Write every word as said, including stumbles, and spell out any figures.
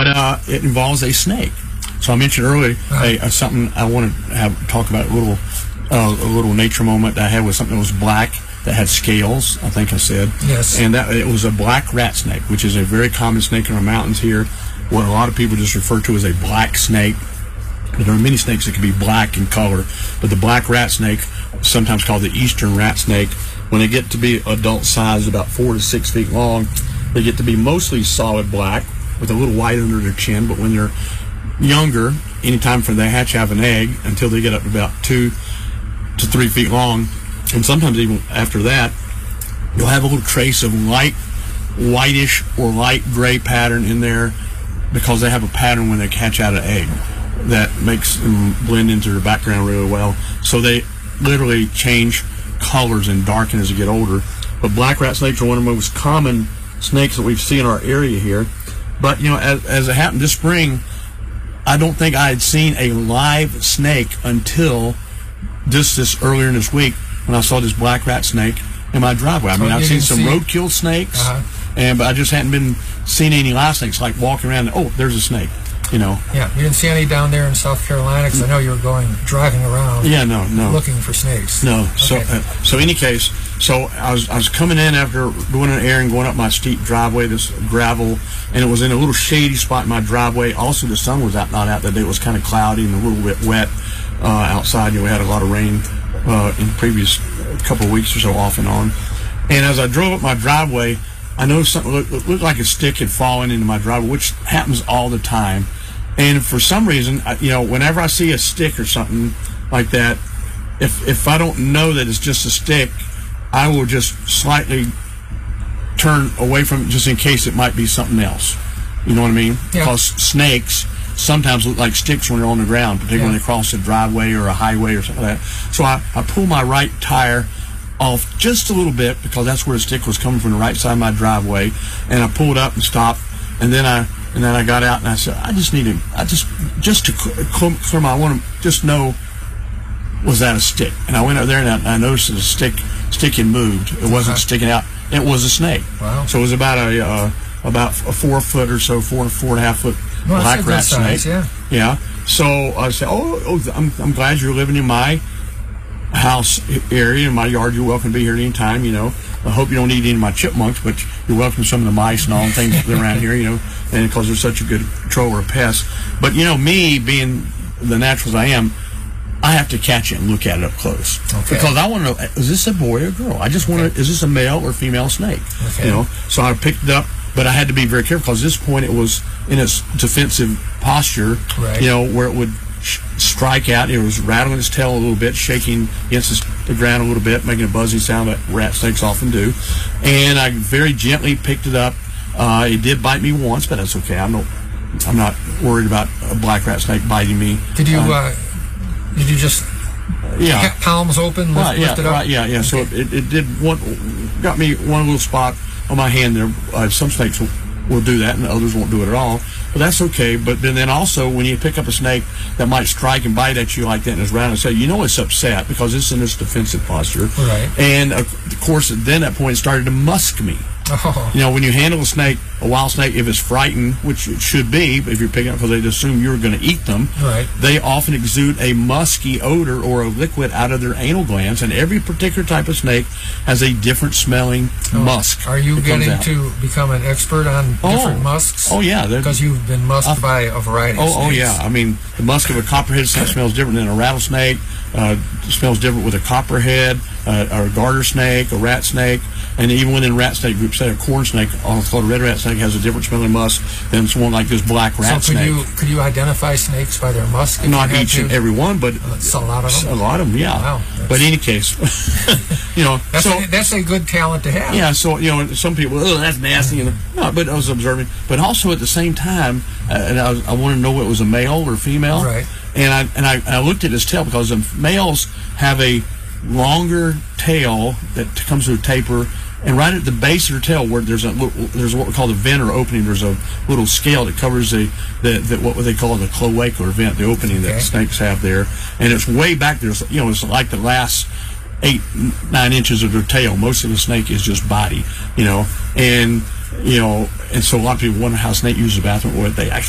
uh, it involves a snake. So I mentioned earlier uh-huh. a, a, something I want to have talk about a little uh, a little nature moment that I had with something that was black that had scales. I think I said yes, and that it was a black rat snake, which is a very common snake in our mountains here. What a lot of people just refer to as a black snake. There are many snakes that can be black in color, but the black rat snake, sometimes called the eastern rat snake, when they get to be adult size, about four to six feet long, they get to be mostly solid black with a little white under their chin. But when they're younger, anytime from they hatch have an egg until they get up to about two to three feet long, and sometimes even after that, you'll have a little trace of light whitish or light gray pattern in there because they have a pattern when they hatch out an egg that makes them blend into their background really well. So they literally change colors and darken as they get older. But black rat snakes are one of the most common snakes that we see in our area here. But, you know, as, as it happened this spring, I don't think I had seen a live snake until this this earlier in this week when I saw this black rat snake in my driveway. I mean, oh, I've seen some see roadkill snakes, uh-huh. and but I just hadn't been seeing any live snakes, like walking around and, oh, there's a snake. You know. Yeah, you didn't see any down there in South Carolina because I know you were going driving around. Yeah, no, no. Looking for snakes. No. Okay. So, uh, so any case, so I was I was coming in after doing an errand, going up my steep driveway, this gravel, and it was in a little shady spot in my driveway. Also, the sun was out, not out that day. It was kind of cloudy and a little bit wet uh, outside. You know, we had a lot of rain uh, in the previous couple of weeks or so, off and on. And as I drove up my driveway, I noticed something looked, looked like a stick had fallen into my driveway, which happens all the time. And for some reason, you know, whenever I see a stick or something like that, if if I don't know that it's just a stick, I will just slightly turn away from it just in case it might be something else. You know what I mean? Yeah. Because snakes sometimes look like sticks when they're on the ground, particularly yeah. when they cross a driveway or a highway or something like that. So I, I pull my right tire off just a little bit because that's where the stick was coming from, the right side of my driveway, and I pulled up and stopped, and then I And then I got out and I said, I just need to, I just, just to clear my, I want to just know, was that a stick? And I went out there and I, I noticed that the stick, stick had moved. It wasn't uh-huh. sticking out. It was a snake. Wow. So it was about a, uh, about a four foot or so, four, four and a half foot well, black rat size, snake. Yeah. Yeah. So I said, oh, oh I'm, I'm glad you're living in my house area, in my yard. You're welcome to be here anytime, you know. I hope you don't eat any of my chipmunks, but you're welcome to some of the mice and all the things that are around here, you know, and because they're such a good controller of pests. But, you know, me being the naturals I am, I have to catch it and look at it up close. Okay. Because I want to know, is this a boy or girl? I just want okay. to, is this a male or female snake? Okay. You know, so I picked it up, but I had to be very careful because at this point it was in its defensive posture, right. you know, where it would strike out. It was rattling its tail a little bit, shaking against the ground a little bit, making a buzzing sound that rat snakes often do. And I very gently picked it up. Uh, it did bite me once, but that's okay. I'm not, I'm not worried about a black rat snake biting me. Did you? Uh, uh, did you just? Yeah. Palms open, lift, right, yeah, lift it up. Right, yeah, yeah. Okay. So it, it did one, got me one little spot on my hand there. Uh, some snakes will, will do that, and others won't do it at all. But that's okay. But then, then also, when you pick up a snake that might strike and bite at you like that and it's round and say, you know it's upset because it's in its defensive posture. Right. And, of course, then at that point it started to musk me. Oh. You know, when you handle a snake, a wild snake, if it's frightened, which it should be, if you're picking up because they assume you're going to eat them, right. they often exude a musky odor or a liquid out of their anal glands, and every particular type of snake has a different smelling oh. musk. Are you getting to become an expert on different oh. musks? Oh, yeah. Because you've been musked uh, by a variety of oh, snakes. Oh, yeah. I mean, the musk of a copperhead snake smells different than a rattlesnake. Uh, smells different with a copperhead, uh, or a garter snake, a rat snake, and even within rat snake groups, say a corn snake, also called a red rat snake, has a different smelling musk than someone like this black rat so could snake. You, could you identify snakes by their musk? Not each and every one, but uh, a lot of them. A lot of them, yeah. Wow, but in any case, you know, that's, so a, that's a good talent to have. Yeah. So you know, some people, oh, that's nasty, you know. No, but I was observing. But also at the same time, uh, and I, was, I wanted to know what was a male or female. Right. And I and I, I looked at his tail because the males have a longer tail that comes to a taper, and right at the base of their tail, where there's a little, there's what we call the vent or opening. There's a little scale that covers the, the, the what they call the cloaca or vent, the opening okay. that snakes have there, and it's way back there. You know, it's like the last eight nine inches of their tail. Most of the snake is just body, you know, and you know, and so a lot of people wonder how a snake uses the bathroom. Well, they actually